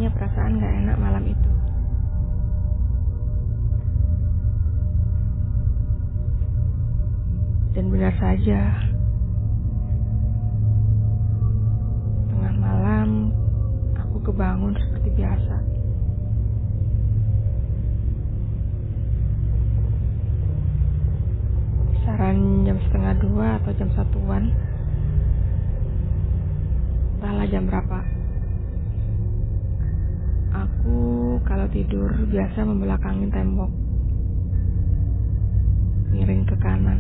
punya perasaan gak enak malam itu. Dan benar saja, tengah malam aku kebangun seperti biasa. Kisaran jam 1:30 atau jam 1-an. Entahlah jam berapa. Aku kalau tidur biasa membelakangi tembok, miring ke kanan.